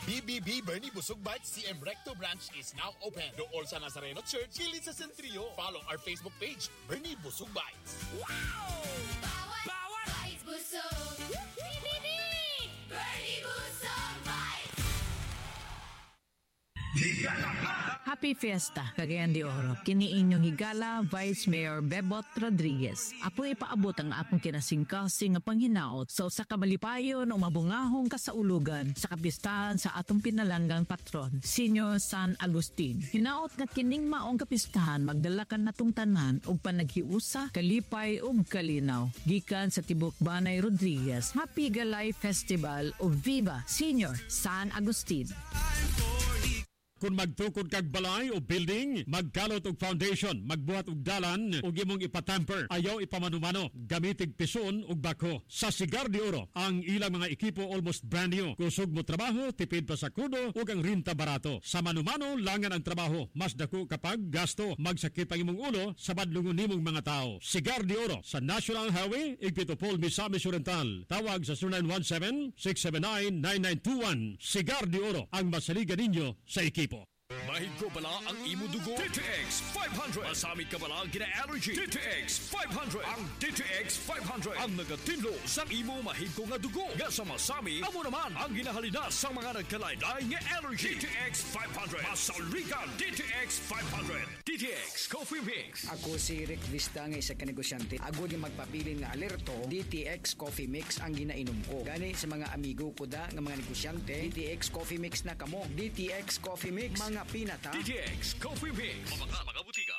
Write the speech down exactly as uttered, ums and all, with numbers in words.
B B B Bernie Busog Bites C M Recto branch is now open. Dool sa Nazareno Church, kilid sa Centrio. Follow our Facebook page, Bernie Busog Bites. Wow! Bawat! Bawat! Bites Busog! B B B! Bernie Busog Bites! Happy Fiesta, Cagayan de Oro. Kini inyong higala, Vice Mayor Bebot Rodriguez. Apo ipaabot ang akong kinasingkasing nga panghinaot sa usa ka malipayon o mabungahong kasaulugan sa kapistahan sa atong pinalanggang patron, Senior San Agustin. Hinaot nga kining maong kapistahan magdalakan natong tanan og panaghiusa, kalipay ug kalinaw. Gikan sa Tibok Banay Rodriguez, Happy Galay Festival o Viva Senior San Agustin. Kung magtukod kag balay o building, magkalot og foundation, magbuhat og dalan ug imong ipatamper, ayaw ipamanumano, gamitig pison ug bako. Sa Cigar de Oro, ang ilang mga ekipo almost brand new. Kusog mo trabaho, tipid pa sa krudo ug ang rinta barato. Sa manumano, langan ang trabaho, mas dako kapag gasto. Magsakit ang imong ulo sa badlungon nimong mga tao. Cigar de Oro sa National Highway, Igpitopol, Misamis Oriental. Tawag sa zero nine one seven, six seven nine, nine nine two one. Cigar de Oro, ang masaligan ninyo sa ekipo. Mahig ko bala ang imo dugo? D T X five hundred. Masamit ka bala gina-allergy? D T X five hundred. Ang D T X five hundred ang nagatinlo sa imo mahig ko nga dugo. Nga sa masami, amo naman ang ginahalina sa mga nagkalaylay nga allergy. D T X five hundred. Masaligan D T X five hundred. D T X Coffee Mix. Ako si Rick Vista nga isa ka negosyante. Ako di magpabilin nga alerto, D T X Coffee Mix ang ginainom ko. Gani sa mga amigo ko da nga mga negosyante, D T X Coffee Mix na kamo. D T X Coffee Mix, mga pinata. D T X Coffee Mix. Mga mga butika